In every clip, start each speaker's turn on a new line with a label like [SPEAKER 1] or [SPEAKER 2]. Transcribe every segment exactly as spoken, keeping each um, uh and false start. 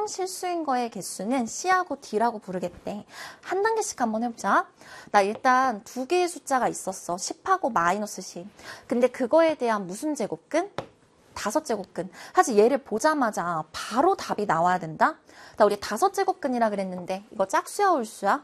[SPEAKER 1] 실수인 거의 개수는 C하고 D라고 부르겠대. 한 단계씩 한번 해보자. 나 일단 두 개의 숫자가 있었어. 십하고 마이너스 십. 근데 그거에 대한 무슨 제곱근? 다섯 제곱근. 사실 얘를 보자마자 바로 답이 나와야 된다? 나 우리 다섯 제곱근이라 그랬는데 이거 짝수야 홀수야?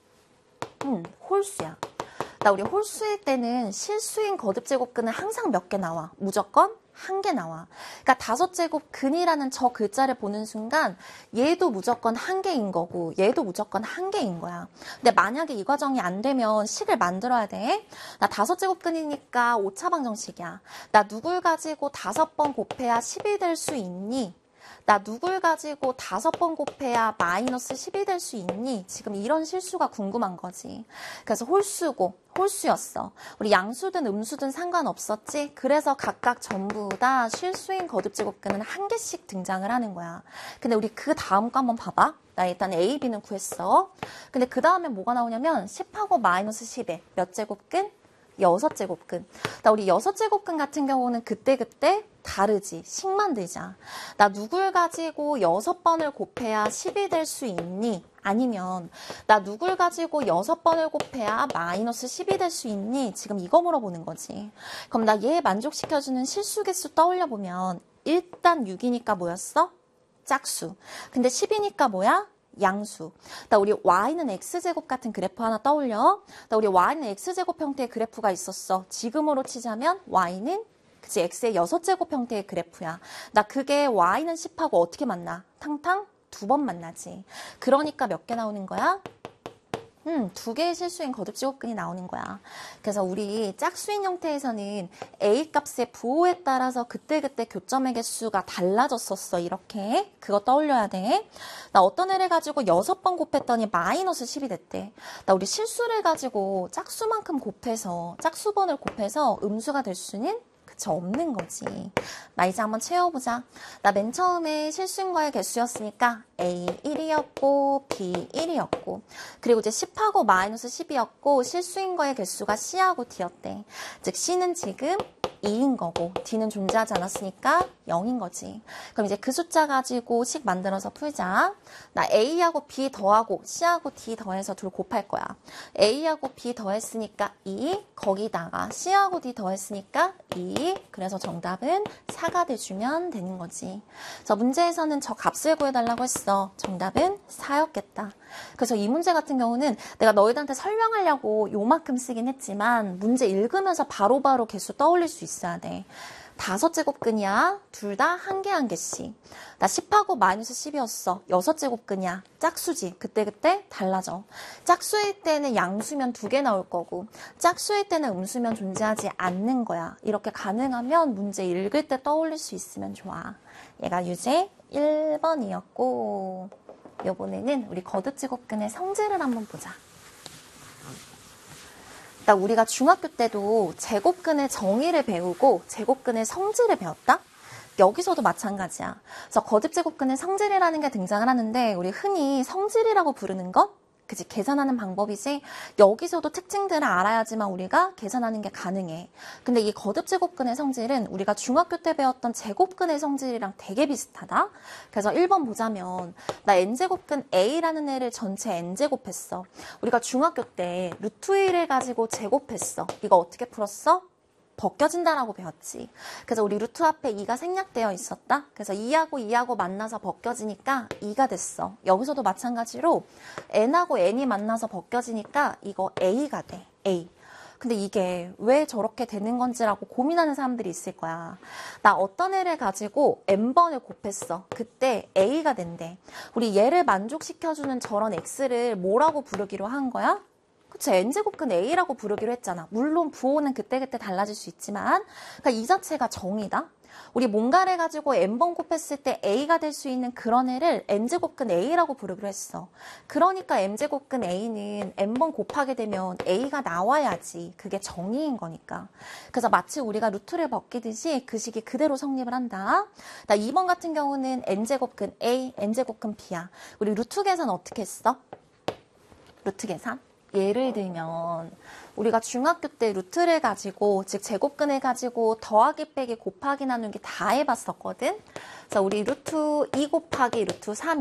[SPEAKER 1] 응, 홀수야. 나 우리 홀수일 때는 실수인 거듭 제곱근은 항상 몇 개 나와? 무조건 한 개 나와. 그러니까 다섯 제곱근이라는 저 글자를 보는 순간 얘도 무조건 한 개인 거고 얘도 무조건 한 개인 거야. 근데 만약에 이 과정이 안 되면 식을 만들어야 돼. 나 다섯 제곱근이니까 오차방정식이야. 나 누굴 가지고 다섯 번 곱해야 십이 될 수 있니? 나 누굴 가지고 다섯 번 곱해야 마이너스 십이 될 수 있니? 지금 이런 실수가 궁금한 거지. 그래서 홀수고 홀수였어. 우리 양수든 음수든 상관없었지? 그래서 각각 전부 다 실수인 거듭제곱근은 한 개씩 등장을 하는 거야. 근데 우리 그 다음 거 한번 봐봐. 나 일단 A, B는 구했어. 근데 그 다음에 뭐가 나오냐면 십하고 마이너스 십에 몇 제곱근? 여섯 제곱근. 나 우리 여섯 제곱근 같은 경우는 그때그때 다르지. 식 만들자. 나 누굴 가지고 여섯 번을 곱해야 십이 될 수 있니? 아니면 나 누굴 가지고 여섯 번을 곱해야 마이너스 십이 될 수 있니? 지금 이거 물어보는 거지. 그럼 나 얘 만족시켜주는 실수 개수 떠올려보면 일단 육이니까 뭐였어? 짝수. 근데 십이니까 뭐야? 양수. 나 우리 y는 x제곱 같은 그래프 하나 떠올려. 나 우리 y는 x제곱 형태의 그래프가 있었어. 지금으로 치자면 y는 그치 x의 여섯 제곱 형태의 그래프야. 나 그게 y는 십하고 어떻게 만나? 탕탕 두 번 만나지. 그러니까 몇 개 나오는 거야? 음, 두 개의 실수인 거듭제곱근이 나오는 거야. 그래서 우리 짝수인 형태에서는 A 값의 부호에 따라서 그때그때 교점의 개수가 달라졌었어. 이렇게. 그거 떠올려야 돼. 나 어떤 애를 가지고 여섯 번 곱했더니 마이너스 십이 됐대. 나 우리 실수를 가지고 짝수만큼 곱해서, 짝수번을 곱해서 음수가 될 수는 그치, 없는 거지. 나 이제 한번 채워보자. 나 맨 처음에 실수인 거의 개수였으니까 A 일이었고 B 일이었고 그리고 이제 십하고 마이너스 십이었고 실수인 거의 개수가 C하고 D였대. 즉 C는 지금 이인 거고 D는 존재하지 않았으니까 영인 거지. 그럼 이제 그 숫자 가지고 식 만들어서 풀자. 나 A하고 B 더하고 C하고 D 더해서 둘 곱할 거야. A하고 B 더했으니까 이, 거기다가 C하고 D 더했으니까 이, 그래서 정답은 사가 돼주면 되는 거지. 그래서 문제에서는 저 값을 구해달라고 했어. 정답은 사였겠다. 그래서 이 문제 같은 경우는 내가 너희들한테 설명하려고 요만큼 쓰긴 했지만 문제 읽으면서 바로바로 바로 개수 떠올릴 수 있어야 돼. 다섯 제곱근이야. 둘 다 한 개 한 개씩. 나 십하고 마이너스 십이었어. 여섯 제곱근이야. 짝수지. 그때그때 달라져. 짝수일 때는 양수면 두 개 나올 거고 짝수일 때는 음수면 존재하지 않는 거야. 이렇게 가능하면 문제 읽을 때 떠올릴 수 있으면 좋아. 얘가 유제 일 번이었고 이번에는 우리 거듭제곱근의 성질을 한번 보자. 나 우리가 중학교 때도 제곱근의 정의를 배우고 제곱근의 성질을 배웠다? 여기서도 마찬가지야. 그래서 거듭제곱근의 성질이라는 게 등장을 하는데 우리 흔히 성질이라고 부르는 것? 그치, 계산하는 방법이지. 여기서도 특징들을 알아야지만 우리가 계산하는 게 가능해. 근데 이 거듭제곱근의 성질은 우리가 중학교 때 배웠던 제곱근의 성질이랑 되게 비슷하다. 그래서 일 번 보자면 나 n제곱근 a라는 애를 전체 n제곱했어. 우리가 중학교 때 루트 일을 가지고 제곱했어. 이거 어떻게 풀었어? 벗겨진다라고 배웠지. 그래서 우리 루트 앞에 이가 생략되어 있었다. 그래서 이하고 이하고 만나서 벗겨지니까 이가 됐어. 여기서도 마찬가지로 n하고 n이 만나서 벗겨지니까 이거 a가 돼. a. 근데 이게 왜 저렇게 되는 건지라고 고민하는 사람들이 있을 거야. 나 어떤 애를 가지고 n번을 곱했어. 그때 a가 된대. 우리 얘를 만족시켜주는 저런 x를 뭐라고 부르기로 한 거야? 그치, n제곱근 a라고 부르기로 했잖아. 물론 부호는 그때그때 달라질 수 있지만 그러니까 이 자체가 정의다. 우리 뭔가를 가지고 n번 곱했을 때 a가 될 수 있는 그런 애를 n제곱근 a라고 부르기로 했어. 그러니까 m제곱근 a는 n번 곱하게 되면 a가 나와야지. 그게 정의인 거니까. 그래서 마치 우리가 루트를 벗기듯이 그 식이 그대로 성립을 한다. 나 이 번 같은 경우는 n제곱근 a, n제곱근 b야. 우리 루트 계산 어떻게 했어? 루트 계산? 예를 들면 우리가 중학교 때 루트를 가지고 즉 제곱근을 가지고 더하기 빼기 곱하기 나누기 다 해봤었거든. 그래서 우리 루트 이 곱하기 루트 삼